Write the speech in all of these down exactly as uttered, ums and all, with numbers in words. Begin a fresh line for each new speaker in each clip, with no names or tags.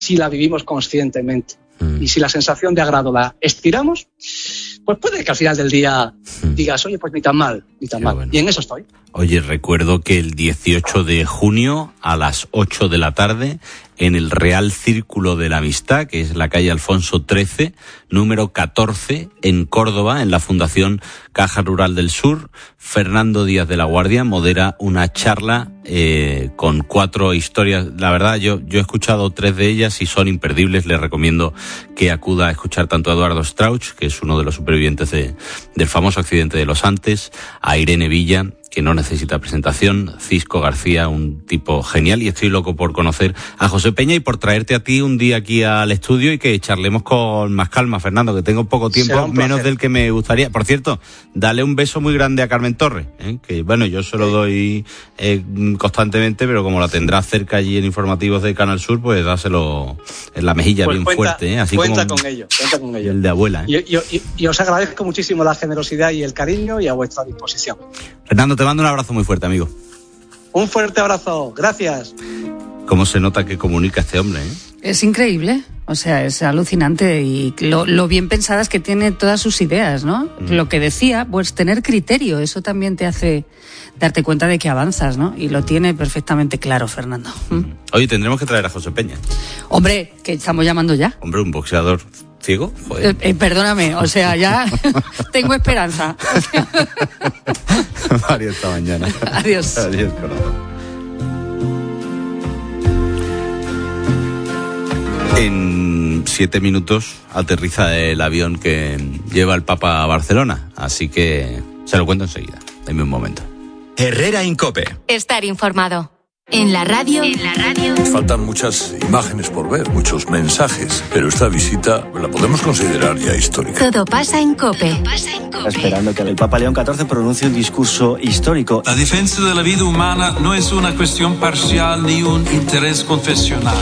si la vivimos conscientemente. Mm. Y si la sensación de agrado la estiramos, pues puede que al final del día mm. digas, oye, pues ni tan mal, ni tan Qué mal. Bueno. Y en eso estoy.
Oye, recuerdo que el dieciocho de junio a las ocho de la tarde, en el Real Círculo de la Amistad, que es la calle Alfonso trece, número catorce, en Córdoba, en la Fundación Caja Rural del Sur, Fernando Díaz de la Guardia modera una charla eh, con cuatro historias. La verdad, yo, yo he escuchado tres de ellas y son imperdibles. Les recomiendo que acuda a escuchar tanto a Eduardo Strauch, que es uno de los supervivientes de, del famoso accidente de Los Andes, a Irene Villa, que no necesita presentación, Cisco García, un tipo genial, y estoy loco por conocer a José Peña y por traerte a ti un día aquí al estudio y que charlemos con más calma, Fernando, que tengo poco tiempo, menos del que me gustaría. Por cierto, dale un beso muy grande a Carmen Torres, ¿eh? Que bueno, yo se lo doy eh, constantemente, pero como la tendrás cerca allí en informativos de Canal Sur, pues dáselo en la mejilla pues bien cuenta, fuerte, ¿eh? Así
cuenta
como
con ello, cuenta con ello.
El de abuela, ¿eh?
Y, y, y, y os agradezco muchísimo la generosidad y el cariño y a vuestra disposición.
Fernando, te mando un abrazo muy fuerte, amigo.
Un fuerte abrazo, gracias.
¿Cómo se nota que comunica este hombre, eh?
Es increíble, o sea, es alucinante y lo, lo bien pensadas que tiene todas sus ideas, ¿no? Mm. Lo que decía, pues tener criterio, eso también te hace darte cuenta de que avanzas, ¿no? Y lo tiene perfectamente claro, Fernando.
Mm. Oye, tendremos que traer a José Peña.
Hombre, que estamos llamando ya.
Hombre, un boxeador ciego.
Eh, eh, perdóname, o sea, ya tengo esperanza.
Mario, esta mañana.
Adiós.
Adiós, corazón. En siete minutos aterriza el avión que lleva el Papa a Barcelona, así que se lo cuento enseguida. Dame un momento.
Herrera Incope.
Estar informado. En la radio. En la radio.
Faltan muchas imágenes por ver, muchos mensajes, pero esta visita la podemos considerar ya histórica.
Todo pasa en COPE. Todo
pasa en COPE. Esperando que el Papa León catorce pronuncie un discurso histórico.
La defensa de la vida humana no es una cuestión parcial ni un interés confesional.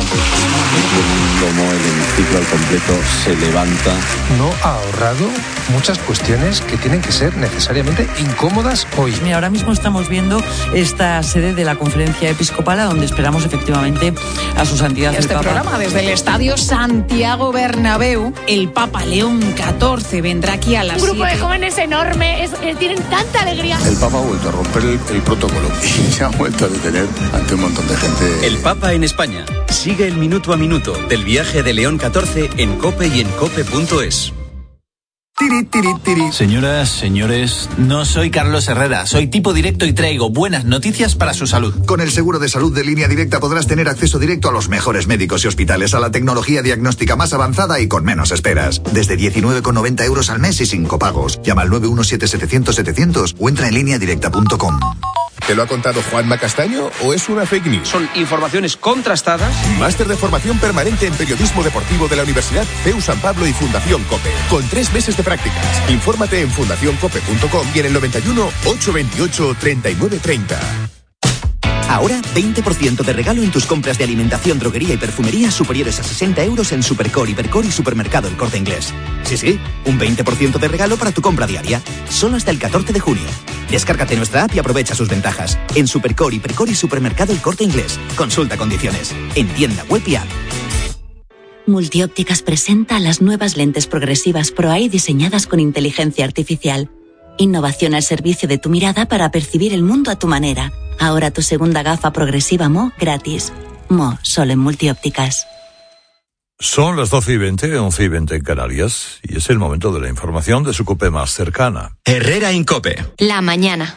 Como el hemiciclo al completo se levanta.
No ha ahorrado muchas cuestiones que tienen que ser necesariamente incómodas hoy.
Mira, ahora mismo estamos viendo esta sede de la Conferencia Episcopal, donde esperamos efectivamente a su santidad
este
el Papa.
Programa desde el Estadio Santiago Bernabéu. El Papa León catorce vendrá aquí a las
Un grupo
siete.
de jóvenes enorme, es, es, tienen tanta alegría.
El Papa ha vuelto a romper el, el protocolo y se ha vuelto a detener ante un montón de gente.
El Papa en España. Sigue el minuto a minuto del viaje de León catorce en COPE y en cope punto es.
Tiri, tiri, tiri. Señoras, señores, no soy Carlos Herrera, soy tipo directo y traigo buenas noticias para su salud.
Con el seguro de salud de Línea Directa podrás tener acceso directo a los mejores médicos y hospitales, a la tecnología diagnóstica más avanzada y con menos esperas. Desde diecinueve con noventa euros al mes y sin copagos. Llama al nueve uno siete setecientos setecientos o entra en línea directa punto com.
¿Te lo ha contado Juanma Castaño o es una fake news?
Son informaciones contrastadas.
Máster de formación permanente en periodismo deportivo de la Universidad C E U San Pablo y Fundación COPE. Con tres meses de prácticas. Infórmate en fundación cope punto com y en el noventa y uno, ochocientos veintiocho, treinta y nueve treinta.
Ahora, veinte por ciento de regalo en tus compras de alimentación, droguería y perfumería superiores a sesenta euros en Supercore, Hipercore y Supermercado El Corte Inglés. Sí, sí, un veinte por ciento de regalo para tu compra diaria. Solo hasta el catorce de junio. Descárgate nuestra app y aprovecha sus ventajas. En Supercore, Hipercore y Supermercado El Corte Inglés. Consulta condiciones. En tienda web y app.
Multiópticas presenta las nuevas lentes progresivas Pro Eye diseñadas con inteligencia artificial. Innovación al servicio de tu mirada para percibir el mundo a tu manera. Ahora tu segunda gafa progresiva M O gratis. M O, solo en Multiópticas.
Son las doce y veinte, once y veinte en Canarias, y es el momento de la información de su COPE más cercana.
Herrera Incope.
La mañana.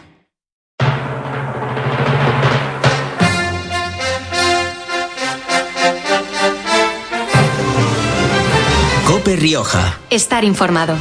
COPE Rioja.
Estar informado.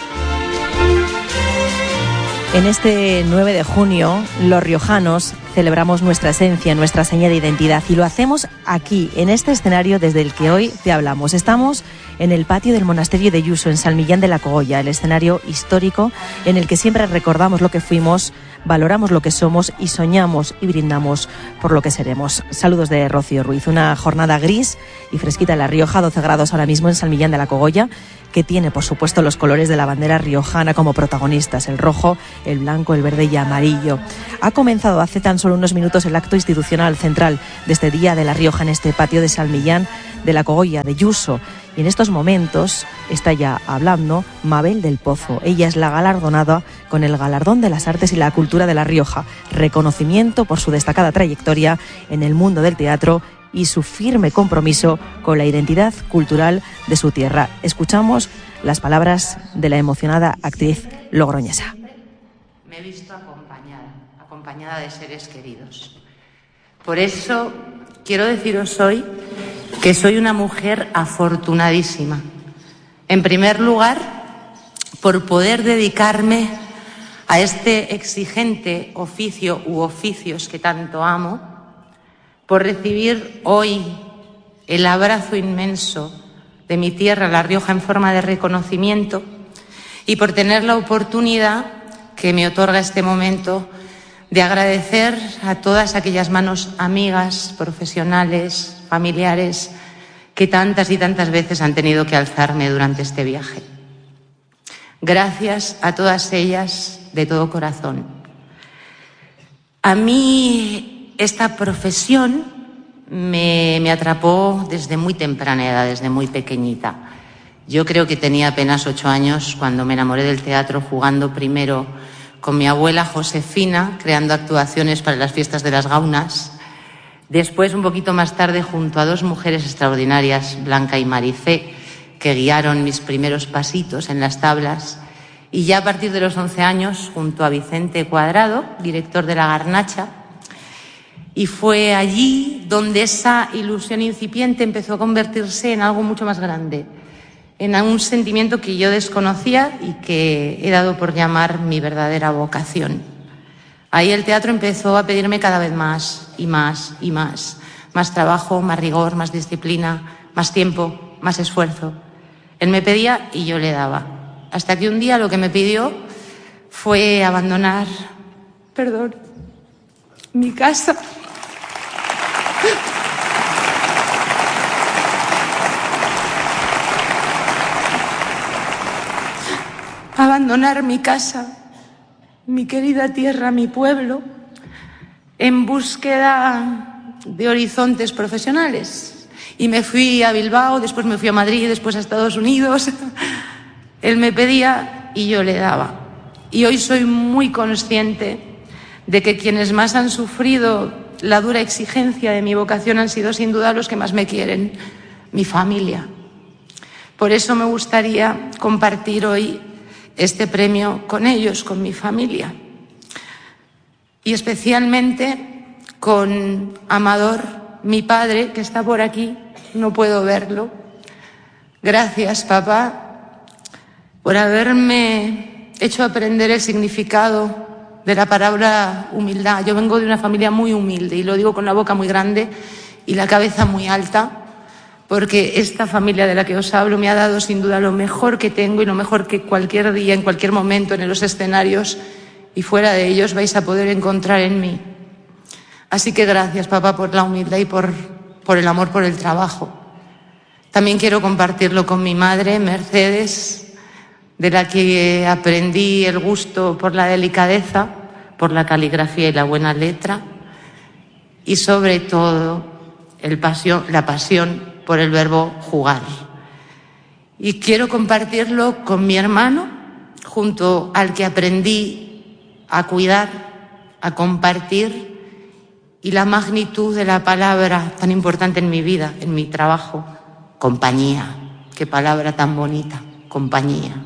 En este nueve de junio, los riojanos celebramos nuestra esencia, nuestra seña de identidad, y lo hacemos aquí, en este escenario desde el que hoy te hablamos. Estamos en el patio del monasterio de Yuso, en San Millán de la Cogolla, el escenario histórico en el que siempre recordamos lo que fuimos, valoramos lo que somos y soñamos y brindamos por lo que seremos. Saludos de Rocío Ruiz. Una jornada gris y fresquita en La Rioja, doce grados ahora mismo en San Millán de la Cogolla, que tiene, por supuesto, los colores de la bandera riojana como protagonistas, el rojo, el blanco, el verde y amarillo. Ha comenzado hace tan solo unos minutos el acto institucional central de este Día de La Rioja en este patio de San Millán de la Cogolla de Yuso. Y en estos momentos está ya hablando Mabel del Pozo. Ella es la galardonada con el Galardón de las Artes y la Cultura de La Rioja, reconocimiento por su destacada trayectoria en el mundo del teatro y su firme compromiso con la identidad cultural de su tierra. Escuchamos las palabras de la emocionada actriz logroñesa.
Me he visto acompañada, acompañada de seres queridos. Por eso quiero deciros hoy que soy una mujer afortunadísima. En primer lugar, por poder dedicarme a este exigente oficio u oficios que tanto amo, por recibir hoy el abrazo inmenso de mi tierra, La Rioja, en forma de reconocimiento, y por tener la oportunidad que me otorga este momento de agradecer a todas aquellas manos amigas, profesionales, familiares, que tantas y tantas veces han tenido que alzarme durante este viaje. Gracias a todas ellas de todo corazón. A mí esta profesión me, me atrapó desde muy temprana edad, desde muy pequeñita. Yo creo que tenía apenas ocho años cuando me enamoré del teatro, jugando primero con mi abuela Josefina, creando actuaciones para las fiestas de las Gaunas. Después, un poquito más tarde, junto a dos mujeres extraordinarias, Blanca y Maricé, que guiaron mis primeros pasitos en las tablas. Y ya a partir de los once años, junto a Vicente Cuadrado, director de La Garnacha. Y fue allí donde esa ilusión incipiente empezó a convertirse en algo mucho más grande, en un sentimiento que yo desconocía y que he dado por llamar mi verdadera vocación. Ahí el teatro empezó a pedirme cada vez más y más y más. Más trabajo, más rigor, más disciplina, más tiempo, más esfuerzo. Él me pedía y yo le daba. Hasta que un día lo que me pidió fue abandonar, perdón, mi casa. Abandonar mi casa, mi querida tierra, mi pueblo, en búsqueda de horizontes profesionales. Y me fui a Bilbao, después me fui a Madrid, después a Estados Unidos. Él me pedía y yo le daba. Y hoy soy muy consciente de que quienes más han sufrido la dura exigencia de mi vocación han sido sin duda los que más me quieren, mi familia. Por eso me gustaría compartir hoy este premio con ellos, con mi familia. Y especialmente con Amador, mi padre, que está por aquí, no puedo verlo. Gracias, papá, por haberme hecho aprender el significado de la palabra humildad. Yo vengo de una familia muy humilde y lo digo con la boca muy grande y la cabeza muy alta, porque esta familia de la que os hablo me ha dado sin duda lo mejor que tengo y lo mejor que cualquier día, en cualquier momento, en los escenarios y fuera de ellos vais a poder encontrar en mí. Así que gracias, papá, por la humildad y por, por el amor por el trabajo. También quiero compartirlo con mi madre, Mercedes, de la que aprendí el gusto por la delicadeza, por la caligrafía y la buena letra, y sobre todo el pasión, la pasión por el verbo jugar. Y quiero compartirlo con mi hermano, junto al que aprendí a cuidar, a compartir, y la magnitud de la palabra tan importante en mi vida, en mi trabajo, compañía. Qué palabra tan bonita, compañía.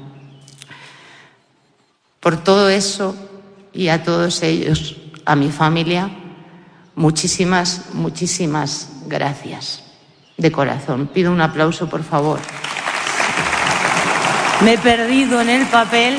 Por todo eso y a todos ellos, a mi familia, muchísimas, muchísimas gracias. De corazón. Pido un aplauso, por favor. Me he perdido en el papel.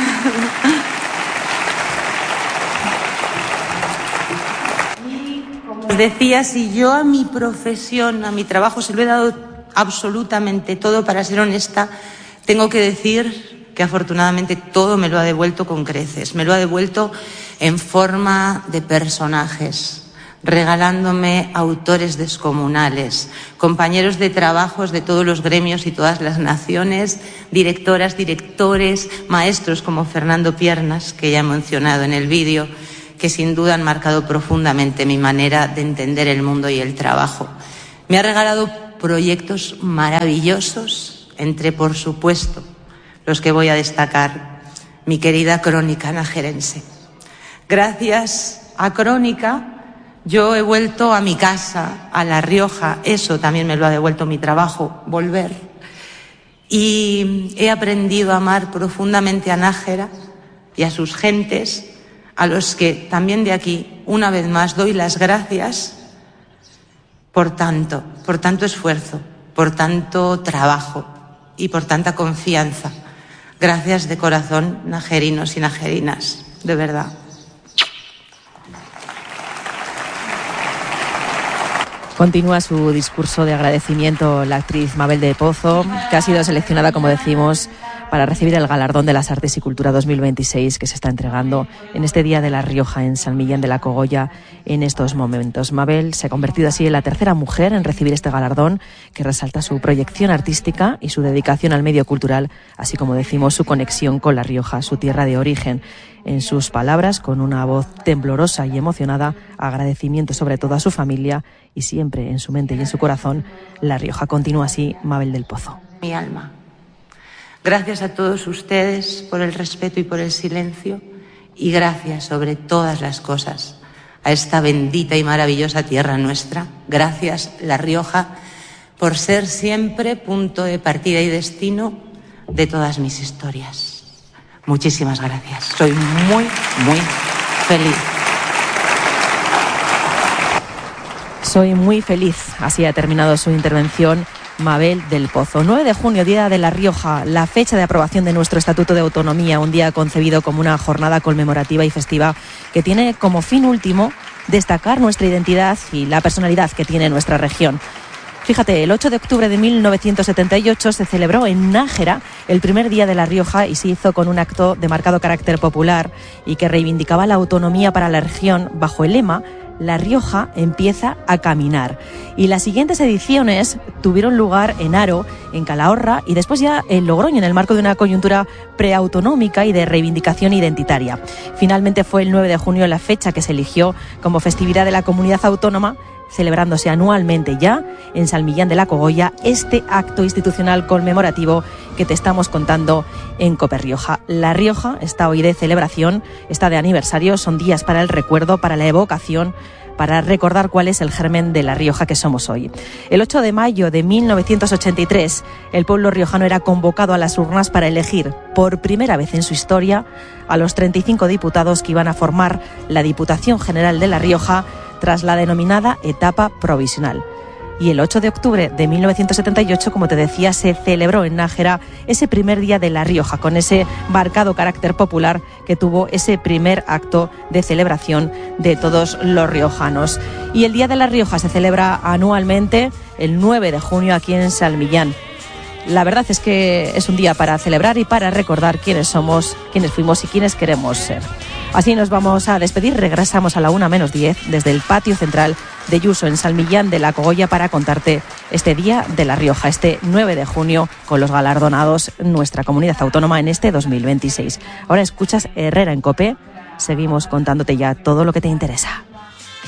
Y, como os decía, si yo a mi profesión, a mi trabajo, se lo he dado absolutamente todo, para ser honesta, tengo que decir que afortunadamente todo me lo ha devuelto con creces. Me lo ha devuelto en forma de personajes, regalándome autores descomunales, compañeros de trabajos de todos los gremios y todas las naciones, directoras, directores, maestros como Fernando Piernas, que ya he mencionado en el vídeo, que sin duda han marcado profundamente mi manera de entender el mundo y el trabajo. Me ha regalado proyectos maravillosos, entre, por supuesto, los que voy a destacar, mi querida Crónica najerense. Gracias a Crónica, yo he vuelto a mi casa, a La Rioja. Eso también me lo ha devuelto mi trabajo, volver. Y he aprendido a amar profundamente a Nájera y a sus gentes, a los que también de aquí, una vez más, doy las gracias por tanto, por tanto esfuerzo, por tanto trabajo y por tanta confianza. Gracias de corazón, najerinos y najerinas, de verdad.
Continúa su discurso de agradecimiento la actriz Mabel del Pozo, que ha sido seleccionada, como decimos, para recibir el galardón de las Artes y Cultura dos mil veintiséis que se está entregando en este Día de La Rioja en San Millán de la Cogolla en estos momentos. Mabel se ha convertido así en la tercera mujer en recibir este galardón, que resalta su proyección artística y su dedicación al medio cultural, así como decimos su conexión con La Rioja, su tierra de origen. En sus palabras, con una voz temblorosa y emocionada, agradecimiento sobre todo a su familia y siempre en su mente y en su corazón, La Rioja. Continúa así Mabel del Pozo.
Mi alma. Gracias a todos ustedes por el respeto y por el silencio, y gracias sobre todas las cosas a esta bendita y maravillosa tierra nuestra. Gracias, La Rioja, por ser siempre punto de partida y destino de todas mis historias. Muchísimas gracias. Soy muy, muy feliz.
Soy muy feliz. Así ha terminado su intervención Mabel del Pozo. nueve de junio, Día de La Rioja, la fecha de aprobación de nuestro Estatuto de Autonomía, un día concebido como una jornada conmemorativa y festiva que tiene como fin último destacar nuestra identidad y la personalidad que tiene nuestra región. Fíjate, el ocho de octubre de mil novecientos setenta y ocho se celebró en Nájera el primer Día de La Rioja y se hizo con un acto de marcado carácter popular y que reivindicaba la autonomía para la región bajo el lema La Rioja empieza a caminar. Y las siguientes ediciones tuvieron lugar en Haro, en Calahorra y después ya en Logroño, en el marco de una coyuntura preautonómica y de reivindicación identitaria. Finalmente fue el nueve de junio la fecha que se eligió como festividad de la comunidad autónoma, celebrándose anualmente ya en San Millán de la Cogolla este acto institucional conmemorativo que te estamos contando en COPE Rioja. La Rioja está hoy de celebración, está de aniversario, son días para el recuerdo, para la evocación, para recordar cuál es el germen de La Rioja que somos hoy. El ocho de mayo de mil novecientos ochenta y tres, el pueblo riojano era convocado a las urnas para elegir por primera vez en su historia a los treinta y cinco diputados que iban a formar la Diputación General de La Rioja tras la denominada etapa provisional. Y el ocho de octubre de mil novecientos setenta y ocho, como te decía, se celebró en Nájera ese primer Día de La Rioja, con ese marcado carácter popular que tuvo ese primer acto de celebración de todos los riojanos. Y el Día de La Rioja se celebra anualmente el nueve de junio aquí en San Millán. La verdad es que es un día para celebrar y para recordar quiénes somos, quiénes fuimos y quiénes queremos ser. Así nos vamos a despedir. Regresamos a la una menos diez desde el patio central de Yuso en San Millán de la Cogolla para contarte este Día de La Rioja, este nueve de junio, con los galardonados nuestra comunidad autónoma en este dos mil veintiséis. Ahora escuchas Herrera en COPE. Seguimos contándote ya todo lo que te interesa.